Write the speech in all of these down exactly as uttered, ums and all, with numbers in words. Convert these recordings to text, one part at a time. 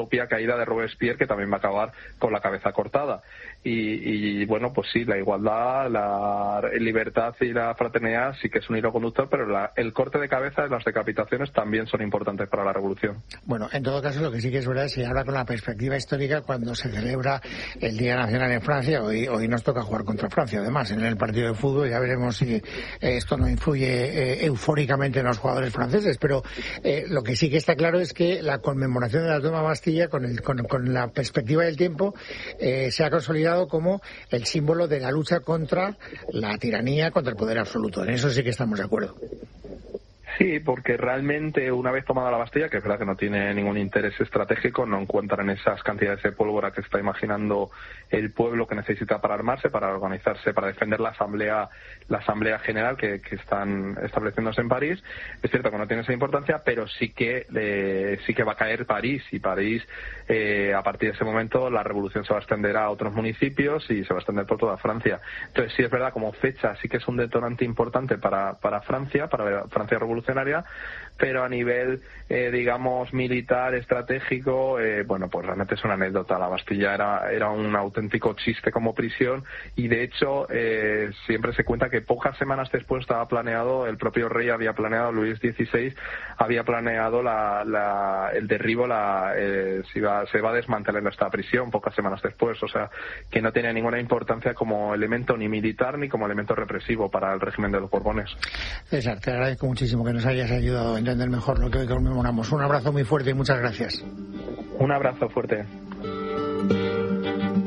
propia caída de Robespierre, que también va a acabar con la cabeza cortada. Y, y bueno, pues sí, la igualdad, la libertad y la fraternidad sí que es un hilo conductor, pero la, el corte de cabezas, las decapitaciones también son importantes para la revolución. Bueno, en todo caso, lo que sí que es verdad es que ahora con la perspectiva histórica, cuando se celebra el Día Nacional en Francia, hoy, hoy nos toca jugar contra Francia, además, en el partido de fútbol. Ya veremos si esto no influye eh, eufóricamente en los jugadores franceses, pero eh, lo que sí que está claro es que la conmemoración de la toma de Bastilla, con, el, con, con la perspectiva del tiempo, eh, se ha consolidado como el símbolo de la lucha contra la tiranía, contra el poder absoluto. En eso sí que estamos de acuerdo. Sí, porque realmente una vez tomada la Bastilla, que es verdad que no tiene ningún interés estratégico, no encuentran esas cantidades de pólvora que está imaginando el pueblo que necesita para armarse, para organizarse, para defender la asamblea la asamblea general que, que están estableciéndose en París. Es cierto que no tiene esa importancia, pero sí que eh, sí que va a caer París, y París eh, a partir de ese momento la revolución se va a extender a otros municipios y se va a extender por toda Francia. Entonces sí es verdad, como fecha sí que es un detonante importante para, para Francia, para Francia revolucionaria, pero a nivel, eh, digamos, militar, estratégico, eh, bueno, pues realmente es una anécdota. La Bastilla era, era un auténtico chiste como prisión, y de hecho eh, siempre se cuenta que pocas semanas después estaba planeado, el propio rey había planeado, Luis dieciséis, había planeado la, la, el derribo, la, eh, se, iba, se va a desmantelar esta prisión pocas semanas después, o sea, que no tenía ninguna importancia como elemento ni militar ni como elemento represivo para el régimen de los Borbones. César, te agradezco muchísimo que nos hayas ayudado a entender mejor lo que hoy conmemoramos. Un abrazo muy fuerte y muchas gracias. Un abrazo fuerte.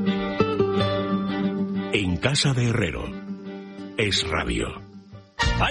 En casa de Herrero, Es Radio.